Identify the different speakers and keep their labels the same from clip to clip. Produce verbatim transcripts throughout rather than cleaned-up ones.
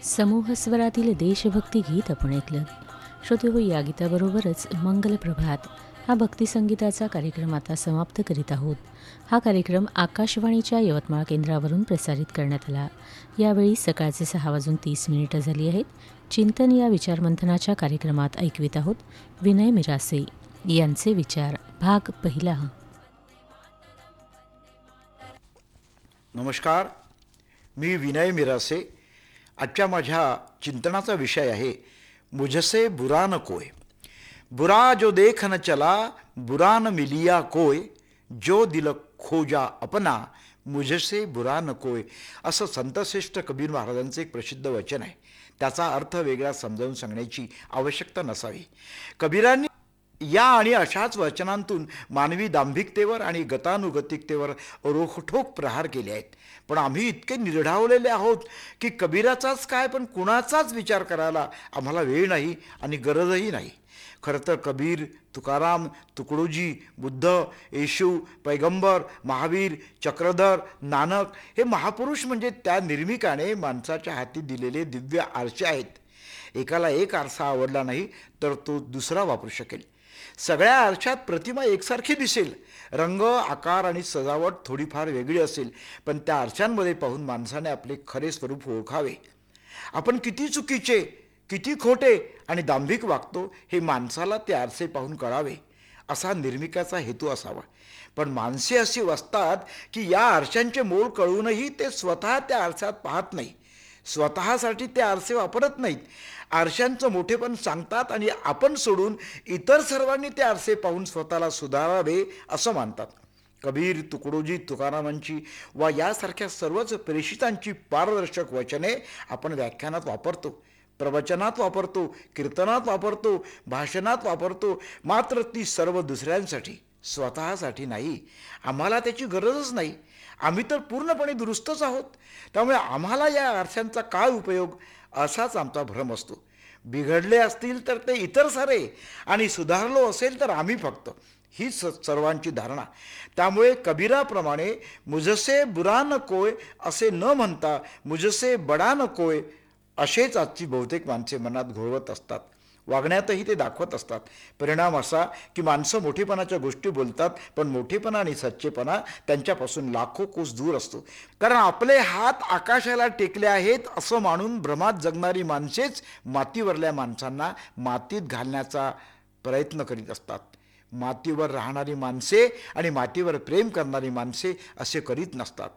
Speaker 1: समूह स्वरातील देशभक्ती गीत आपण ऐकलं. श्रोतेहो, या गीताबरोबरच मंगल प्रभात हा भक्तिसंगीताचा कार्यक्रम आता समाप्त करीत आहोत. हा कार्यक्रम आकाशवाणीच्या यवतमाळ केंद्रावरून प्रसारित करण्यात आला. यावेळी सकाळचे सहा वाजून तीस मिनिटं झाली आहेत. चिंतन या विचारमंथनाच्या कार्यक्रमात ऐकवित आहोत विनय मिरासे यांचे विचार, भाग पहिला.
Speaker 2: नमस्कार, मी विनय मिरासे. आजच्या माझ्या चिंतनाचा विषय आहे मुझसे बुरा न कोय. बुरा जो देख न चला, बुरा न मिलिया कोय, जो दिल खोजा अपना, मुझसे बुरा न कोय, असं संतश्रेष्ठ कबीर महाराजांचं एक प्रसिद्ध वचन आहे. त्याचा अर्थ वेगळा समजावून सांगण्याची आवश्यकता नसावी. कबीरांनी या आणि अशाच वचनांतून मानवी दांभिकतेवर आणि गतानुगतिकतेवर रोखठोक प्रहार केले आहेत. पण आम्ही इतके निर्ढावलेले आहोत की कबीराचाच काय पण कुणाचाच विचार करायला आम्हाला वेळ नाही आणि गरजही नाही. खरं तर कबीर, तुकाराम, तुकडोजी, बुद्ध, येशू, पैगंबर, महावीर, चक्रधर, नानक हे महापुरुष म्हणजे त्या निर्मिकाने माणसाच्या हाती दिलेले दिव्य आरसे आहेत. एकाला एक आरसा आवडला नाही तर तो दुसरा वापरू शकेल. सगळ्या आरशात प्रतिमा एकसारखी दिसेल. रंग, आकार आणि सजावट थोडीफार वेगळी असेल, पण त्या आरशांमध्ये पाहून माणसाने आपले खरे स्वरूप ओळखावे. आपण किती चुकीचे, किती खोटे आणि दांभिक वागतो हे माणसाला ते आरसे पाहून कळावे, असा निर्मिकाचा हेतू असावा. पण माणसे अशी वसतात की या आरशांचे मोल कळूनही ते स्वतः त्या आरशात पाहत नाही. स्वतःसाठी ते आरसे वापरत नाहीत. आरशांचं मोठेपण सांगतात आणि आपण सोडून इतर सर्वांनी ते आरसे पाहून स्वतःला सुधारावे असं मानतात. कबीर, तुकडोजी, तुकारामांची वा यासारख्या सर्वच प्रेषितांची पारदर्शक वचने आपण व्याख्यानात वापरतो, प्रवचनात वापरतो, कीर्तनात वापरतो, भाषणात वापरतो. मात्र ती सर्व दुसऱ्यांसाठी, स्वतःसाठी नाही. आम्हाला त्याची गरजच नाही. आम्ही तर पूर्णपणे दुरुस्तच आहोत. त्यामुळे आम्हाला या आरशांचा काय उपयोग, असाच आमचा भ्रम असतो. बिघडले असतील तर ते इतर सारे आणि सुधारलो असेल तर आम्ही फक्त, हीच सर्वांची धारणा. त्यामुळे कबीराप्रमाणे मुझसे बुरा न कोय असे न म्हणता मुझसे बडा न कोय असेच आजची बहुतेक माणसे मनात घोळवत असतात. वागण्यातही ते दाखवत असतात. परिणाम असा की माणसं मोठेपणाच्या गोष्टी बोलतात, पण मोठेपणा आणि सच्चेपणा त्यांच्यापासून लाखो कोस दूर असतो. कारण आपले हात आकाशाला टेकले आहेत असं मानून भ्रमात जगणारी माणसेच मातीवरल्या माणसांना मातीत घालण्याचा प्रयत्न करीत असतात. मातीवर राहणारी माणसे आणि मातीवर प्रेम करणारी माणसे असे करीत नसतात.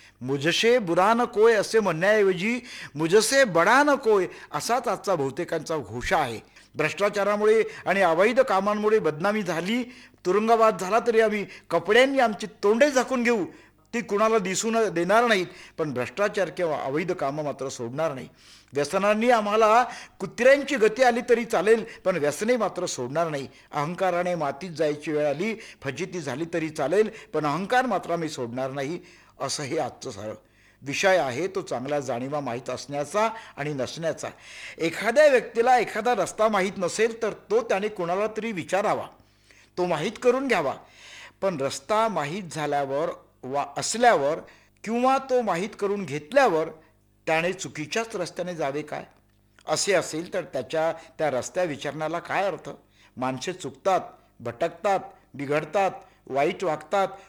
Speaker 2: मुझसे बुरा न कोय असे म्हणण्याऐवजी मुझसे बडा न कोय असाच आजचा बहुतेकांचा घोषा आहे. भ्रष्टाचारामुळे आणि अवैध कामांमुळे बदनामी झाली, तुरुंगवास झाला तरी आम्ही कपड्यांनी आमची तोंडे झाकून घेऊ, ती कुणाला दिसून देणार नाहीत. पण भ्रष्टाचार किंवा अवैध कामं मात्र सोडणार नाही. व्यसनांनी आम्हाला कुत्र्यांची गती आली तरी चालेल, पण व्यसने मात्र सोडणार नाही. अहंकाराने मातीत जायची वेळ आली, फजिती झाली तरी चालेल, पण अहंकार मात्र आम्ही सोडणार नाही. असं हे आजचं सारं विषय आहे तो चांगला जाणीवा माहीत असण्याचा आणि नसण्याचा. एखाद्या व्यक्तीला एखादा रस्ता माहीत नसेल तर तो त्याने कोणाला तरी विचारावा, तो माहीत करून घ्यावा. पण रस्ता माहीत झाल्यावर वा असल्यावर किंवा तो माहीत करून घेतल्यावर त्याने चुकीच्याच रस्त्याने जावे काय? असे असेल तर त्याच्या त्या रस्त्या विचारण्याला काय अर्थ? माणसे चुकतात, भटकतात, बिघडतात, वाईट वागतात,